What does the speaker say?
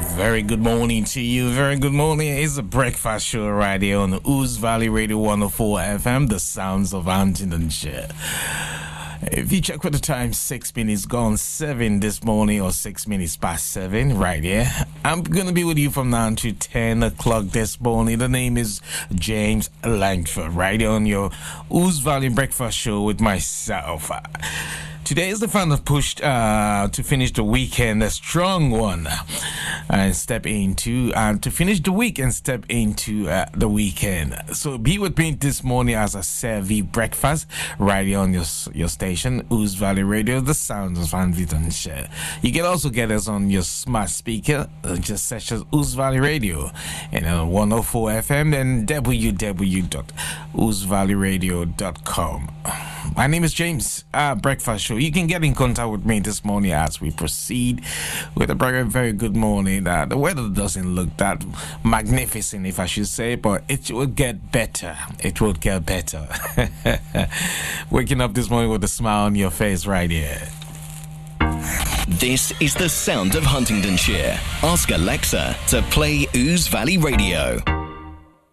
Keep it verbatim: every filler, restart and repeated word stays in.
Very good morning to you. Very good morning. It's a breakfast show right here on the Ouse Valley Radio one oh four F M, the sounds of Huntingdonshire. If you check with the time, six minutes gone seven this morning, or six minutes past seven, right here. I'm going to be with you from now to ten o'clock this morning. The name is James Langford, right here on your Ouse Valley Breakfast Show with myself. Today is the final push uh, to finish the weekend, a strong one, and step into, uh, to finish the week and step into uh, the weekend. So be with me this morning as I serve you breakfast right here on your your station, Ouse Valley Radio, the sounds of Huntingdonshire. You can also get us on your smart speaker, uh, just search as Ouse Valley Radio, and on one oh four F M, and w w w dot ouse valley radio dot com. My name is James, uh, Breakfast Show. You can get in contact with me this morning as we proceed with a very, very good morning. Uh, the weather doesn't look that magnificent, if I should say, but it will get better. It will get better. Waking up this morning with a smile on your face right here. This is the sound of Huntingdonshire. Ask Alexa to play Ouse Valley Radio.